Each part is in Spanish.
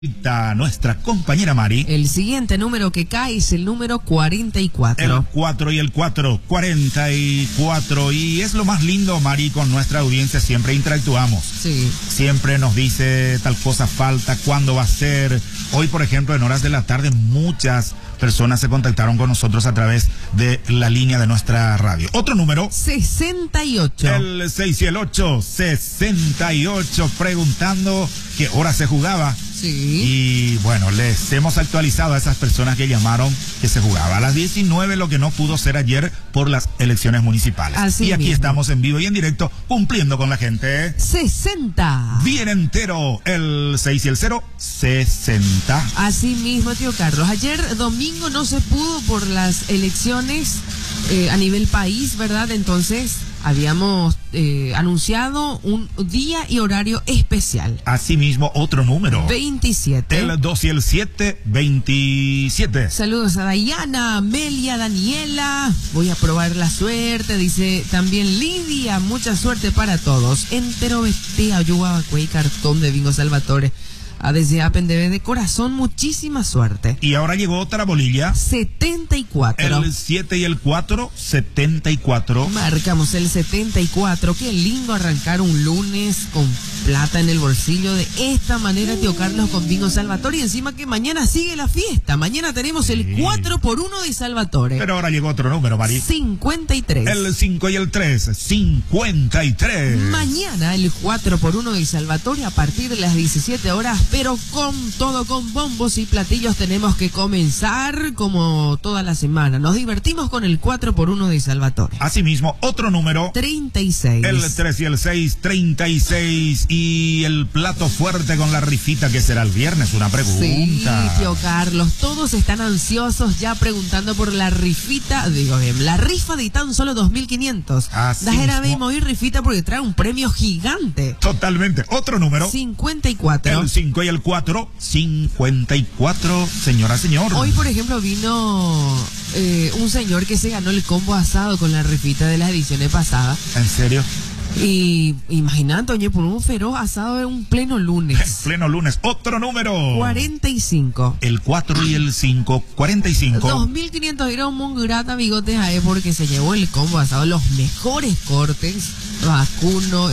Nuestra compañera Mari. El siguiente número que cae es el número 44. El 4 y el 4, 44. Y es lo más lindo, Mari, con nuestra audiencia siempre interactuamos. Sí. Siempre nos dice tal cosa falta, cuándo va a ser. Hoy, por ejemplo, en horas de la tarde, muchas personas se contactaron con nosotros a través de la línea de nuestra radio. Otro número. 68. El 6 y el 8, 68, preguntando qué hora se jugaba. Sí. Y bueno, les hemos actualizado a esas personas que llamaron que se jugaba a las 19, lo que no pudo ser ayer por las elecciones municipales. Así y aquí mismo. estamos en vivo y en directo cumpliendo con la gente. 60. Bien entero, el 6 y el 0, 60. Así mismo, tío Carlos. Ayer domingo no se pudo por las elecciones a nivel país, ¿verdad? Entonces habíamos anunciado un día y horario especial. Asimismo, otro número. 27. El 2 y el 7, 27. Saludos a Dayana, Amelia, Daniela. Voy a probar la suerte, dice también Lidia. Mucha suerte para todos. Entero vestia, ayuda, y cartón de Bingo Salvatore. A desde Apendebe de corazón, muchísima suerte. Y ahora llegó otra bolilla. 74. El 7 y el 4, 74. Marcamos el 74. Qué lindo arrancar un lunes con plata en el bolsillo de esta manera, tío Carlos, con Bingo Salvatore. Y encima que mañana sigue la fiesta. Mañana tenemos el 4x1 de Salvatore. Pero ahora llegó otro número, Mari. 53. El 5 y el 3, 53. Mañana el 4x1 de Salvatore a partir de las 17 horas, pero con todo, con bombos y platillos. Tenemos que comenzar como toda la semana. Nos divertimos con el 4x1 de Salvatore. Asimismo, otro número. 36. El 3 y el 6, 36. Y el plato fuerte con la rifita, que será el viernes, una pregunta. Sí, tío Carlos, todos están ansiosos ya preguntando por la rifita, digo bien, la rifa de tan solo 2.500. Dajera mismo y rifita porque trae un premio gigante. Totalmente. Otro número. 54. El 5 y el 4, 54. Señora, señor. Hoy, por ejemplo, vino un señor que se ganó el combo asado con la rifita de las ediciones pasadas. ¿En serio? Y imagínate, oye, por un feroz asado en un pleno lunes. En pleno lunes. Otro número. 45. El 4 y el 5, 45. 2.500 euros muy grata, bigotes a él, porque se llevó el combo asado, los mejores cortes, vacuno,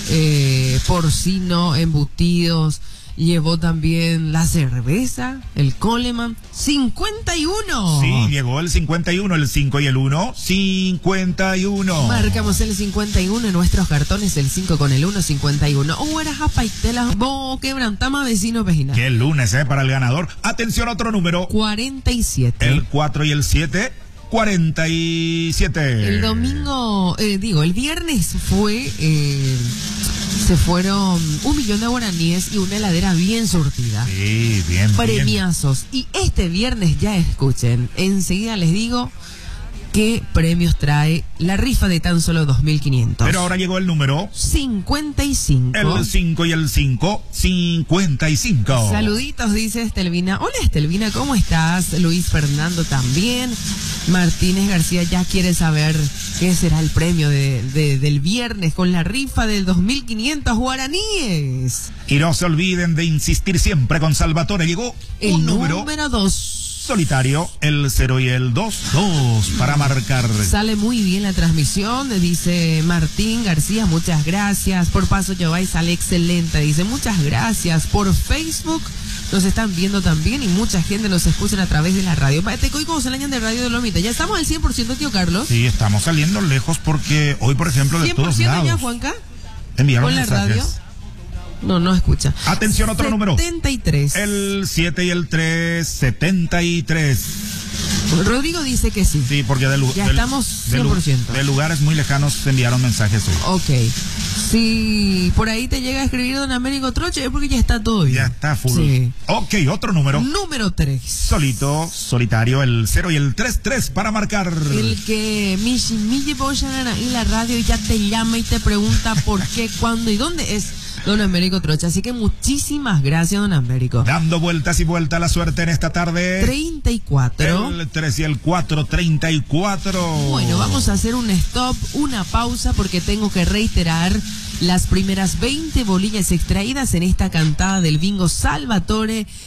porcino, embutidos. Llevó también la cerveza, el Coleman. 51. Sí, llegó el 51, el 5 y el 1. 51. Marcamos el 51 en nuestros cartones, el 5 con el 1, 51. Oh, era japaitela, bo, quebrantama, vecino pejina. Qué lunes, para el ganador. Atención, otro número. 47. El 4 y el 7. 47. El domingo, el viernes fue... se fueron 1 millón de guaraníes y una heladera bien surtida. Sí, bien. Premiazos. Y este viernes, ya escuchen, enseguida les digo qué premios trae la rifa de tan solo 2.500. Pero ahora llegó el número 55. El 5 y el 5, 55. Saluditos, dice Estelvina. Hola Estelvina, ¿cómo estás? Luis Fernando también. Martínez García ya quiere saber qué será el premio del viernes con la rifa de 2.500 guaraníes. Y no se olviden de insistir siempre con Salvatore. Llegó un número 2. Solitario, el 0 y el 2, 2 para marcar. Sale muy bien la transmisión, dice Martín García, muchas gracias. Por paso Yobay sale excelente, dice muchas gracias. Por Facebook nos están viendo también y mucha gente nos escucha a través de la radio. Te coigo se de Radio de Lomita. Ya estamos al 100%, tío Carlos. Sí, estamos saliendo lejos porque hoy, por ejemplo, de todos lados. 100% ya, Juanca. Enviaron con la mensajes. radio. No escucha. Atención, otro número. 73. El 7 y el 3, 73. Rodrigo dice que sí. Sí, porque ya estamos 100%. De lugares muy lejanos se enviaron mensajes hoy. Ok. Si por ahí te llega a escribir Don Américo Troche es porque ya está todo bien. Ya está full. Sí. Ok, otro número. Número 3. Solitario, el 0 y el 3, 3 para marcar. El que Mille Boyan en la radio y ya te llama y te pregunta por qué, cuándo y dónde es Don Américo Troche. Así que muchísimas gracias, Don Américo. Dando vueltas y vueltas la suerte en esta tarde. 34. El 3 y el 4, 34. Bueno, vamos a hacer un stop, una pausa, porque tengo que reiterar las primeras 20 bolillas extraídas en esta cantada del bingo Salvatore